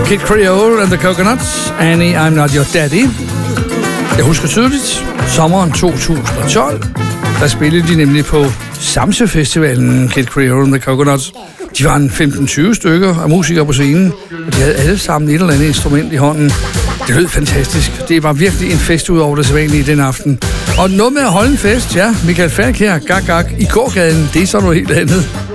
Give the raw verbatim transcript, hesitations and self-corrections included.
Kid Creole and the Coconuts, Annie, I'm Not Your Daddy. Jeg husker tydeligt, sommeren to tusind og tolv, der spillede de nemlig på Samse Festivalen, Kid Creole and the Coconuts. De var en femten tyve stykker af musikere på scenen, og de havde alle sammen et eller andet instrument i hånden. Det lød fantastisk. Det var virkelig en fest ud over det sædvanlige den aften. Og noget med at holde en fest, ja, Michael Falk her, gak, gak, i gågaden, det er så noget helt andet.